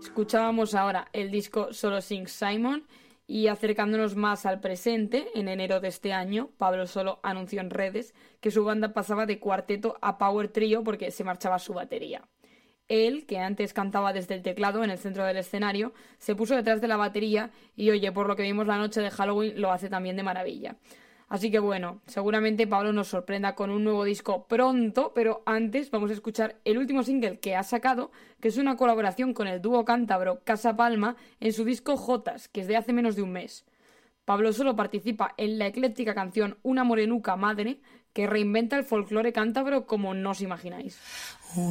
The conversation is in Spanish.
Escuchábamos ahora el disco Solo Sings Simon y acercándonos más al presente, en enero de este año, Pablo Solo anunció en redes que su banda pasaba de cuarteto a power trío porque se marchaba su batería. Él, que antes cantaba desde el teclado en el centro del escenario, se puso detrás de la batería y oye, por lo que vimos la noche de Halloween, lo hace también de maravilla. Así que bueno, seguramente Pablo nos sorprenda con un nuevo disco pronto, pero antes vamos a escuchar el último single que ha sacado, que es una colaboración con el dúo cántabro Casa Palma en su disco Jotas, que es de hace menos de un mes. Pablo Solo participa en la ecléctica canción Una morenuca madre, que reinventa el folclore cántabro como no os imagináis.